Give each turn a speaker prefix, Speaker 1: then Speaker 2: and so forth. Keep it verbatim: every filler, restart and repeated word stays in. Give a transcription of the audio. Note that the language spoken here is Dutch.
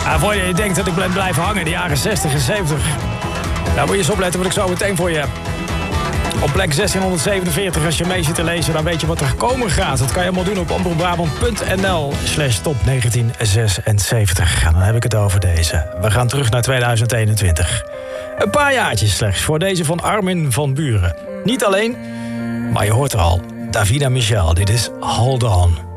Speaker 1: Ah, voor je denkt dat ik ben blijven hangen in de jaren zestig en zeventig. Nou moet je eens opletten wat ik zo meteen voor je heb. Op plek zestienhonderdzevenenveertig, als je mee zit te lezen, dan weet je wat er komen gaat. Dat kan je allemaal doen op omroepbrabant.nl slash top negentien zesenzeventig. En dan heb ik het over deze. We gaan terug naar tweeduizend eenentwintig. Een paar jaartjes slechts voor deze van Armin van Buuren. Niet alleen, maar je hoort er al. Davina Michel, dit is Hold On.